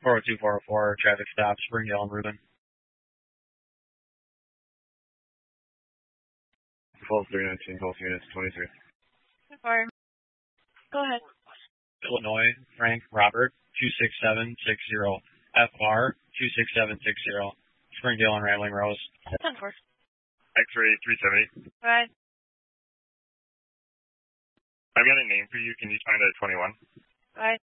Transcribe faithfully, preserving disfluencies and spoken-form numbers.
four oh two, four oh four, traffic stop, Springdale and Reuben. twelve three nineteen, Gulf Units twenty-three. Fire. Go ahead. Illinois, Frank Robert, two six seven six zero. F R, two six seven six zero. Springdale and Rambling Rose. ten four. X-ray three seventy. Right. I've got a name for you. Can you find a twenty-one? Right.